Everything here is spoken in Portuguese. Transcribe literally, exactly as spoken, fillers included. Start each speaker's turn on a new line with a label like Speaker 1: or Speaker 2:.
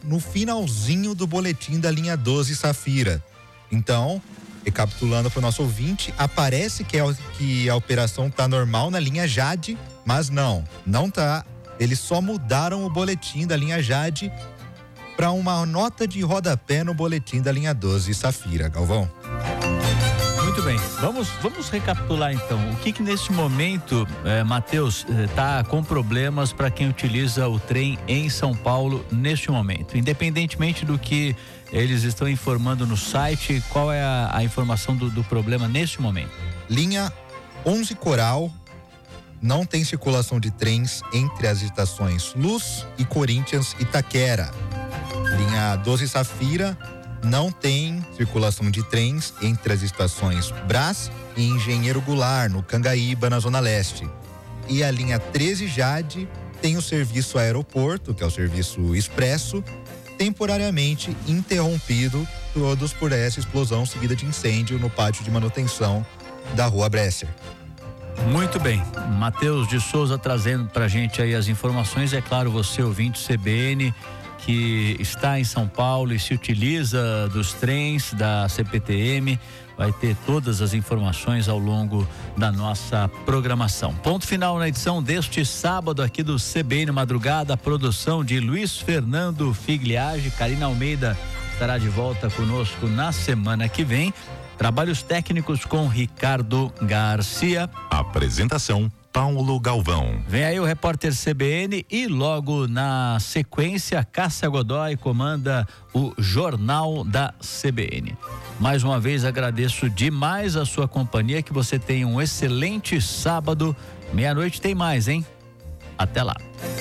Speaker 1: no finalzinho do boletim da linha doze Safira. Então, recapitulando para o nosso ouvinte, aparece que, é, que a operação tá normal na linha Jade, mas não, não tá. Eles só mudaram o boletim da linha Jade para uma nota de rodapé no boletim da linha doze Safira, Galvão.
Speaker 2: Muito bem, vamos, vamos recapitular então. O que que nesse momento, eh, Matheus, está eh, com problemas para quem utiliza o trem em São Paulo neste momento? Independentemente do que eles estão informando no site, qual é a, a informação do, do problema neste momento?
Speaker 1: Linha onze Coral não tem circulação de trens entre as estações Luz e Corinthians Itaquera. Linha doze Safira não tem circulação de trens entre as estações Brás e Engenheiro Goulart, no Cangaíba, na Zona Leste. E a linha treze Jade tem o serviço aeroporto, que é o serviço expresso, temporariamente interrompido, todos por essa explosão seguida de incêndio no pátio de manutenção da Rua Bresser.
Speaker 2: Muito bem, Matheus de Souza trazendo pra gente aí as informações. É claro, você ouvinte C B N que está em São Paulo e se utiliza dos trens da C P T M, vai ter todas as informações ao longo da nossa programação. Ponto final na edição deste sábado aqui do C B N Madrugada, a produção de Luiz Fernando Figliage. Karina Almeida estará de volta conosco na semana que vem. Trabalhos técnicos com Ricardo Garcia.
Speaker 3: Apresentação Paulo Galvão.
Speaker 2: Vem aí o repórter C B N e logo na sequência Cássia Godoy comanda o Jornal da C B N. Mais uma vez agradeço demais a sua companhia, que você tenha um excelente sábado. Meia-noite tem mais, hein? Até lá.